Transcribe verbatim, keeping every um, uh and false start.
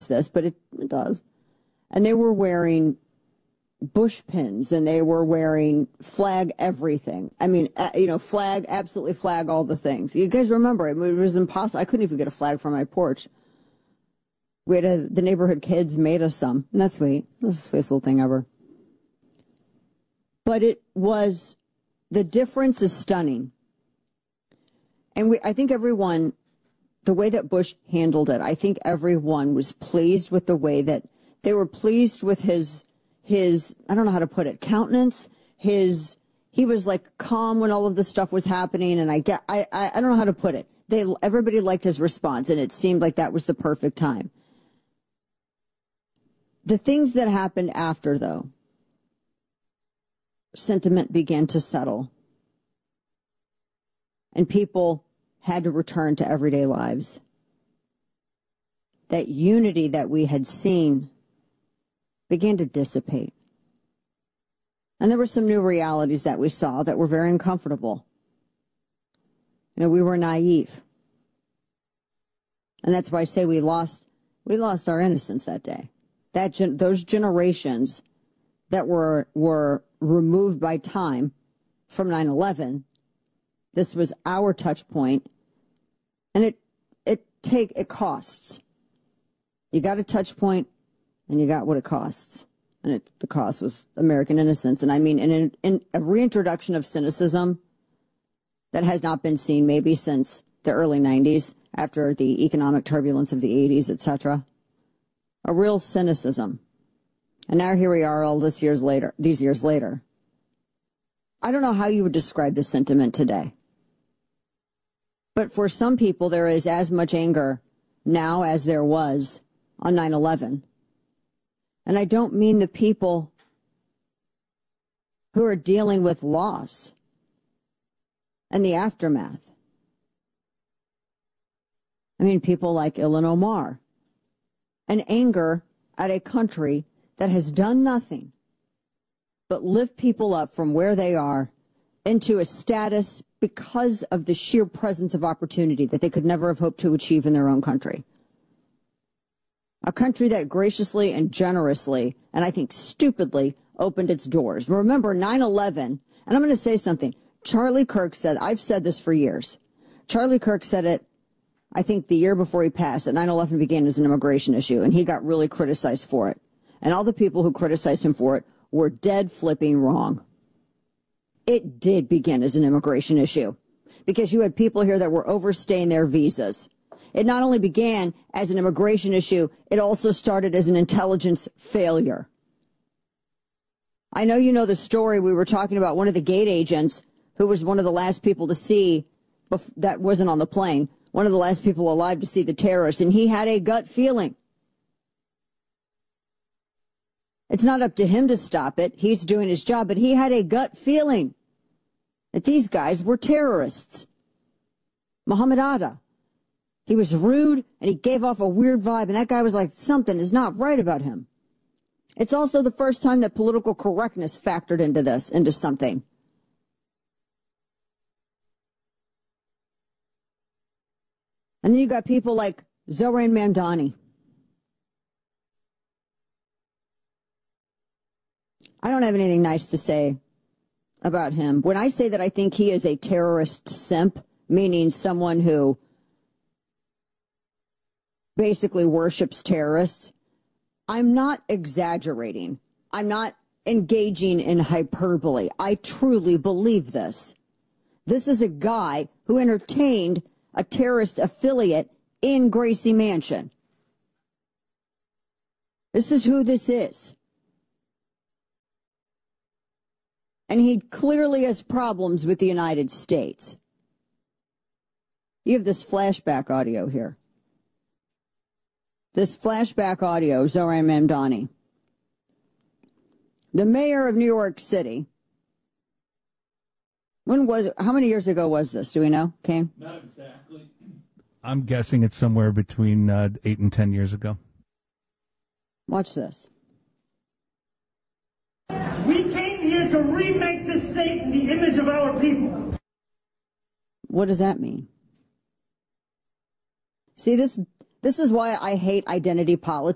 this, but it, it does. And they were wearing Bush pins, and they were wearing flag everything. I mean, uh, you know, flag, absolutely flag all the things. You guys remember, it, it was impossible. I couldn't even get a flag from my porch. We had a, the neighborhood kids made us some, and that's sweet. That's the sweetest little thing ever. But it was, the difference is stunning. And we, I think everyone, the way that Bush handled it, I think everyone was pleased with the way that, they were pleased with his, his, I don't know how to put it, countenance, his, he was like calm when all of this stuff was happening, and I get, I, I, I don't know how to put it. They, everybody liked his response, and it seemed like that was the perfect time. The things that happened after, though, sentiment began to settle, and people had to return to everyday lives. That unity that we had seen began to dissipate. And there were some new realities that we saw that were very uncomfortable. You know, we were naive. And that's why I say we lost, we lost our innocence that day. That gen- those generations that were, were removed by time from nine eleven, this was our touch point. And it, it take, it costs. You got a touch point, and you got what it costs. And it, the cost was American innocence. And I mean, in, in a reintroduction of cynicism that has not been seen maybe since the early nineties, after the economic turbulence of the eighties, et cetera. A real cynicism. And now here we are all this years later, these years later. I don't know how you would describe this sentiment today. But for some people, there is as much anger now as there was on nine eleven. And I don't mean the people who are dealing with loss and the aftermath. I mean people like Ilhan Omar. And anger at a country that has done nothing but lift people up from where they are into a status because of the sheer presence of opportunity that they could never have hoped to achieve in their own country. A country that graciously and generously, and I think stupidly, opened its doors. Remember, nine eleven, and I'm going to say something. Charlie Kirk said, I've said this for years. Charlie Kirk said it, I think, the year before he passed, that nine eleven began as an immigration issue, and he got really criticized for it. And all the people who criticized him for it were dead flipping wrong. It did begin as an immigration issue, because you had people here that were overstaying their visas. It not only began as an immigration issue, it also started as an intelligence failure. I know you know the story. We were talking about one of the gate agents who was one of the last people to see, that wasn't on the plane, one of the last people alive to see the terrorists, and he had a gut feeling. It's not up to him to stop it. He's doing his job, but he had a gut feeling that these guys were terrorists. Muhammad Atta. He was rude, and he gave off a weird vibe, and that guy was like, something is not right about him. It's also the first time that political correctness factored into this, into something. And then you got people like Zohran Mamdani. I don't have anything nice to say about him. When I say that I think he is a terrorist simp, meaning someone who basically worships terrorists, I'm not exaggerating. I'm not engaging in hyperbole. I truly believe this. This is a guy who entertained a terrorist affiliate in Gracie Mansion. This is who this is. And he clearly has problems with the United States. You have this flashback audio here. This flashback audio, Zohran Mamdani. The mayor of New York City. When was, how many years ago was this? Do we know, Kane? Not exactly. I'm guessing it's somewhere between uh, eight and ten years ago. Watch this. We came here to remake this state in the image of our people. What does that mean? See, this, this is why I hate identity politics.